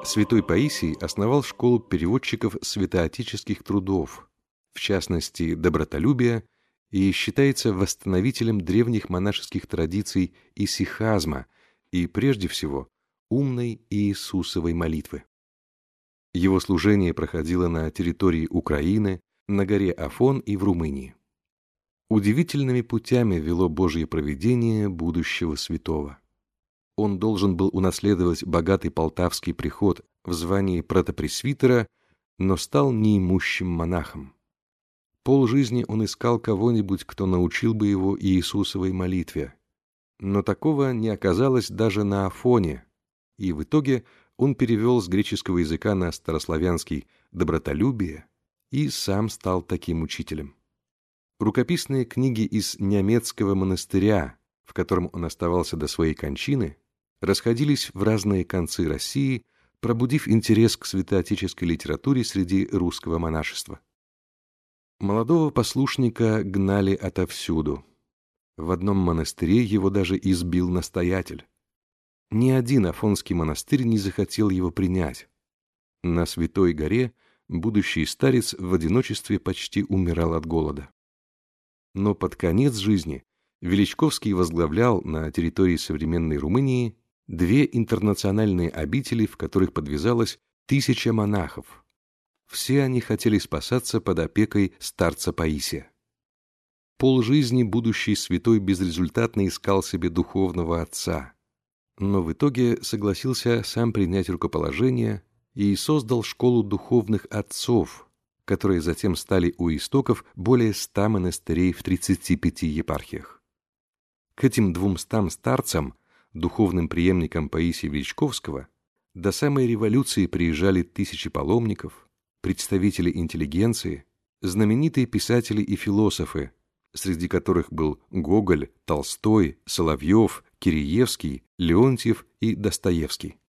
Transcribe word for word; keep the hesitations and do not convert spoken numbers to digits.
Святой Паисий основал школу переводчиков святоотеческих трудов, в частности, добротолюбия, и считается восстановителем древних монашеских традиций исихазма и, прежде всего, умной Иисусовой молитвы. Его служение проходило на территории Украины, на горе Афон и в Румынии. Удивительными путями вело Божье провидение будущего святого. Он должен был унаследовать богатый полтавский приход в звании протопресвитера, но стал неимущим монахом. Полжизни он искал кого-нибудь, кто научил бы его Иисусовой молитве. Но такого не оказалось даже на Афоне, и в итоге он перевел с греческого языка на старославянский «добротолюбие» и сам стал таким учителем. Рукописные книги из Немецкого монастыря, в котором он оставался до своей кончины, расходились в разные концы России, пробудив интерес к святоотеческой литературе среди русского монашества. Молодого послушника гнали отовсюду. В одном монастыре его даже избил настоятель. Ни один афонский монастырь не захотел его принять. На Святой горе будущий старец в одиночестве почти умирал от голода. Но под конец жизни Величковский возглавлял на территории современной Румынии две интернациональные обители, в которых подвязалось тысяча монахов. Все они хотели спасаться под опекой старца Паисия. Полжизни будущий святой безрезультатно искал себе духовного отца, но в итоге согласился сам принять рукоположение и создал школу духовных отцов, которые затем стали у истоков более ста монастырей в тридцати пяти епархиях. К этим двумстам старцам, духовным преемникам Паисия Величковского, до самой революции приезжали тысячи паломников, представители интеллигенции, знаменитые писатели и философы, среди которых был Гоголь, Толстой, Соловьев, Киреевский, Леонтьев и Достоевский.